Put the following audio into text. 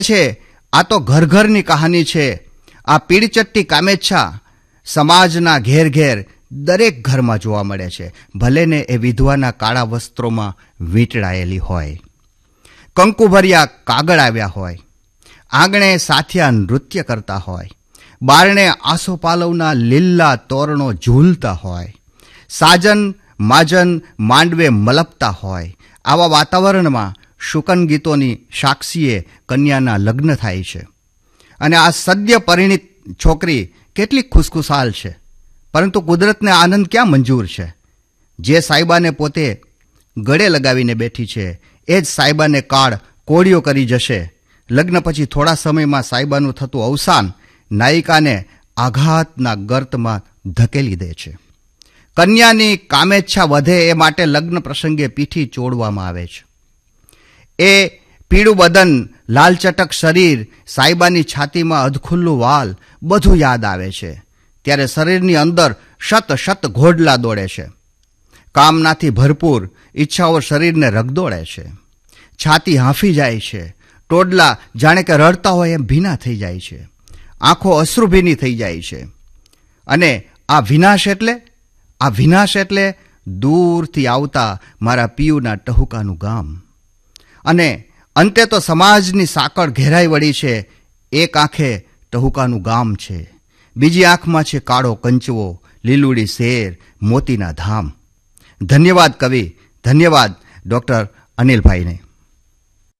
છે આ તો ઘર ઘરની કહાની છે. આ પીળચટ્ટી કામેચ્છા સમાજના ઘેર ઘેર દરેક ઘરમાં જોવા મળે છે, ભલે ને એ વિધવાના કાળા વસ્ત્રોમાં વીંટળાયેલી હોય. કંકુભર્યા કાગળ આવ્યા હોય, આંગણે સાથિયા નૃત્ય કરતા હોય, બારણે આસોપાલવના લીલા તોરણો ઝૂલતા હોય, સાજન માજન માંડવે મલપતા હોય, આવા વાતાવરણમાં શુકન ગીતોની સાક્ષીએ કન્યાના લગ્ન થાય છે. અને આ સદ્ય પરિણીત છોકરી કેટલી ખુશખુશાલ છે. પરંતુ કુદરતને આનંદ ક્યાં મંજૂર છે? જે સાઈબાને પોતે ગળે લગાવીને બેઠી છે એ જ સાઈબાને કાળ કોળીઓ કરી જશે. લગ્ન પછી થોડા સમયમાં સાઈબાનું થતું અવસાન નાયિકાને આઘાતના ગર્તમાં ધકેલી દે છે. કન્યાની કામેચ્છા વધે એ માટે લગ્ન પ્રસંગે પીઠી ચોડવામાં આવે છે. એ પીળું બદન, લાલચટક શરીર, સાઈબાની છાતીમાં અધખુલ્લું વાલ બધું યાદ આવે છે. ત્યારે શરીરની અંદર શત ઘોડલા દોડે છે. કામનાથી ભરપૂર ઈચ્છાઓ શરીરને રગદોળે છે. છાતી હાંફી જાય છે. ટોડલા જાણે કે રડતા હોય એમ ભીના થઈ જાય છે. આંખો અશ્રુભીની થઈ જાય છે. અને આ વિનાશ એટલે દૂરથી આવતા મારા પિયુના ટહુકાનું ગામ. અને અંતે તો સમાજની સાંકળ ઘેરાઈ વળી છે. એક આંખે ટહુકાનું ગામ છે, બીજી આંખમાં છે કાળો કંચવો, લીલુડી શેર, મોતીના ધામ. ધન્યવાદ કવિ, ધન્યવાદ ડૉક્ટર અનિલભાઈને.